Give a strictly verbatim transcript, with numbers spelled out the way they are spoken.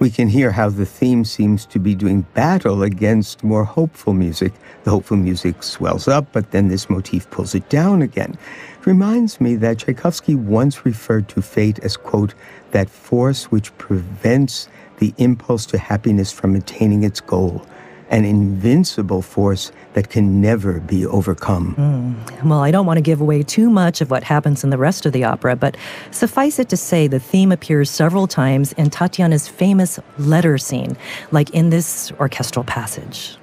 We can hear how the theme seems to be doing battle against more hopeful music. The hopeful music swells up, but then this motif pulls it down again. It reminds me that Tchaikovsky once referred to fate as, quote, that force which prevents the impulse to happiness from attaining its goal, an invincible force that can never be overcome. Mm. Well, I don't want to give away too much of what happens in the rest of the opera, but suffice it to say the theme appears several times in Tatiana's famous letter scene, like in this orchestral passage.